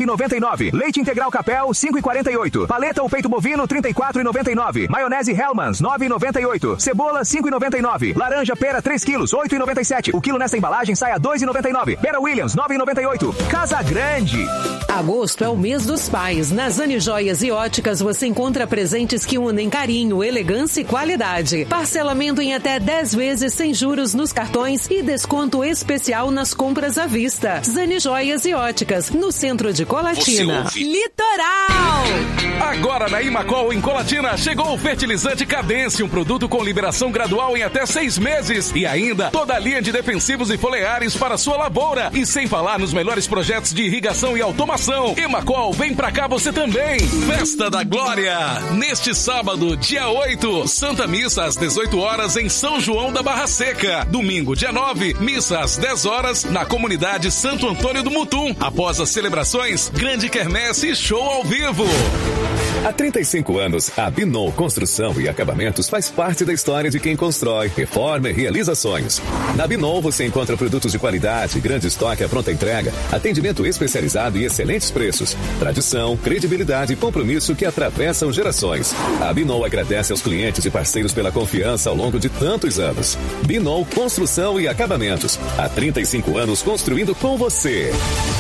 4,99. Leite integral Capel, 5,48. Paleta ou peito bovino, 34,99. Maionese Hellmann's, 9,98. Cebola, 5,99. Laranja pera, 3 quilos, 8,97. O quilo nesta embalagem sai a 2,99. Pera Williams, 9,98. Casa Grande. Agosto é o mês dos pais. Na Zani Joias e Óticas você encontra presentes que unem carinho, elegância e qualidade. Parcelamento em até 10 vezes sem juros nos cartões e desconto especial nas compras à vista. Zani Joias e Óticas, no centro de Colatina. Litoral! Agora na Imacol, em Colatina, chegou o fertilizante Cadência, um produto com liberação gradual em até 6 meses. E ainda toda a linha de defensivos e foliares para sua lavoura. E sem falar nos melhores projetos de irrigação e automação. Imacol, vem pra cá você também. Festa da Glória. Neste sábado, dia 8, Santa Missa às 18 horas em São João da Barra Seca. Domingo, dia 9, missa às 10 horas na comunidade Santo Antônio do Mutum. Após as celebrações, grande quermesse e show ao vivo. Há 35 anos, a Binou Construção e Acabamentos faz parte da história de quem constrói, reforma e realiza sonhos. Na Binou você encontra produtos de qualidade, grande estoque à pronta entrega, atendimento especializado e excelentes preços. Tradição, credibilidade e compromisso que atravessam gerações. A Binou agradece aos clientes e parceiros pela confiança ao longo de tantos anos. Binou Construção e Acabamentos. Há 35 anos construindo com você.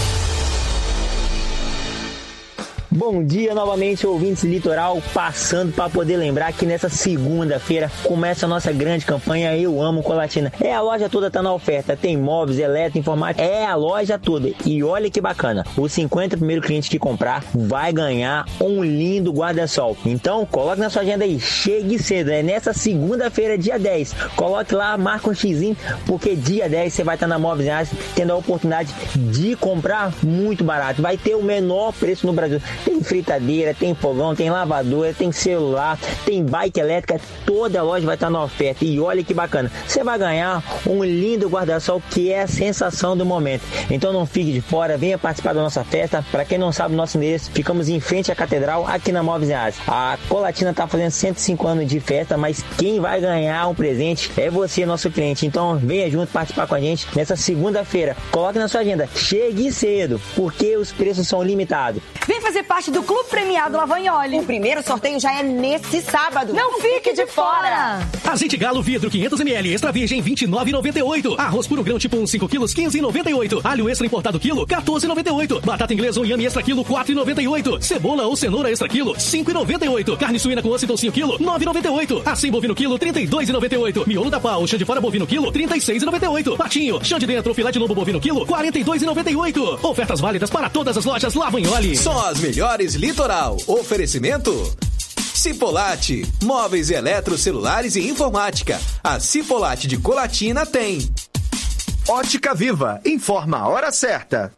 Bom dia novamente, ouvintes Litoral, passando para poder lembrar que nessa segunda-feira começa a nossa grande campanha Eu Amo Colatina. A loja toda tá na oferta, tem móveis, eletro, informática, a loja toda. E olha que bacana, os 50 primeiros clientes que comprar vai ganhar um lindo guarda-sol. Então, coloque na sua agenda aí, chegue cedo, nessa segunda-feira, dia 10. Coloque lá, marca um xizinho, porque dia 10 você vai estar na Móveis Reais tendo a oportunidade de comprar muito barato. Vai ter o menor preço no Brasil. Tem fritadeira, tem fogão, tem lavadora, tem celular, tem bike elétrica, toda a loja vai estar na oferta. E olha que bacana, você vai ganhar um lindo guarda-sol que é a sensação do momento. Então não fique de fora, venha participar da nossa festa. Para quem não sabe o nosso endereço, ficamos em frente à Catedral, aqui na Móveis Reais. A Colatina está fazendo 105 anos de festa, mas quem vai ganhar um presente é você, nosso cliente. Então venha junto participar com a gente nessa segunda-feira. Coloque na sua agenda, chegue cedo, porque os preços são limitados. Vem fazer parte do Clube Premiado Lavagnoli. O primeiro sorteio já é nesse sábado. Não fique de fora! Azeite Galo vidro 500ml, extra virgem 29,98. Arroz puro grão tipo 1, 5 quilos, 15,98. Alho extra importado quilo, 14,98. Batata inglesa ou inhame extra quilo, 4,98. Cebola ou cenoura extra quilo, 5,98. Carne suína com osso e toucinho quilo, 9,98. Assim bovino quilo, 32,98. Miolo da pau, chão de fora bovino quilo, 36,98. Patinho, chão de dentro, filé de lobo bovino quilo, 42,98. Ofertas válidas para todas as lojas Lavagnoli. Só as melhores Litoral. Oferecimento Cipolate, móveis e eletrocelulares e informática. A Cipolate de Colatina tem. Ótica Viva, informa a hora certa.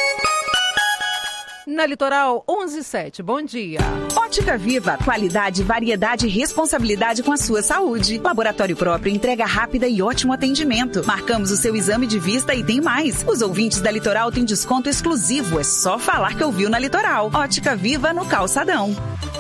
Na Litoral 11:07, bom dia. Ótica Viva, qualidade, variedade e responsabilidade com a sua saúde. Laboratório próprio, entrega rápida e ótimo atendimento. Marcamos o seu exame de vista e tem mais. Os ouvintes da Litoral têm desconto exclusivo, é só falar que ouviu na Litoral. Ótica Viva no Calçadão.